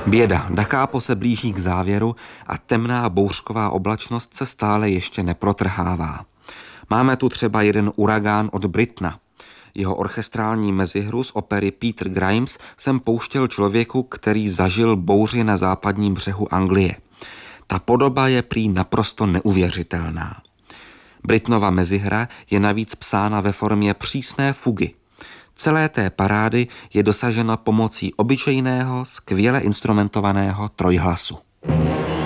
Běda, Da Capo se blíží k závěru a temná bouřková oblačnost se stále ještě neprotrhává. Máme tu třeba jeden uragán od Britna. Jeho orchestrální mezihru z opery Peter Grimes jsem pouštěl člověku, který zažil bouři na západním břehu Anglie. Ta podoba je prý naprosto neuvěřitelná. Britnova mezihra je navíc psána ve formě přísné fugy. Celé té parády je dosaženo pomocí obyčejného, skvěle instrumentovaného trojhlasu.